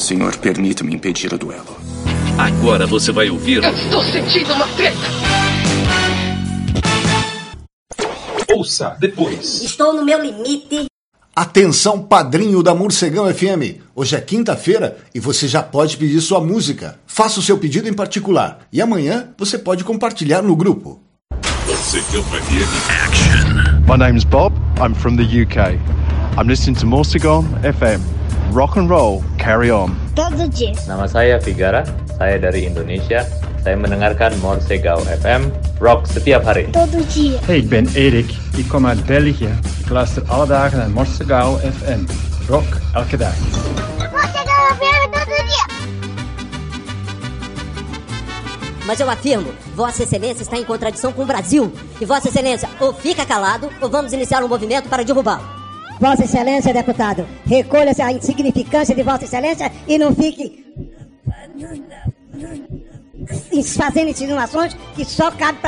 Senhor, permita-me impedir o duelo. Agora você vai ouvir... Eu estou sentindo uma treta! Ouça depois. Estou no meu limite. Atenção, padrinho da Morcegão FM. Hoje é quinta-feira e você já pode pedir sua música. Faça o seu pedido em particular e amanhã você pode compartilhar no grupo. Morcegão FM Action. My name's Bob. I'm from the UK. I'm listening to Morcegão FM. Rock and roll, carry on. Todo dia. Nama saya Figara, saya dari Indonesia. Saya mendengarkan Morcegão FM, rock setiap hari. Todo dia. Hey, ik ben Erik. Ik kom uit België. Ik luister alle dagen naar Morcegão FM. Rock elke dag. Morcegão FM todo dia. Mas eu afirmo, Vossa Excelência está em contradição com o Brasil. E Vossa Excelência ou fica calado ou vamos iniciar um movimento para derrubá-lo. Vossa Excelência, deputado, recolha-se a insignificância de Vossa Excelência e não fique fazendo insinuações que só cabe para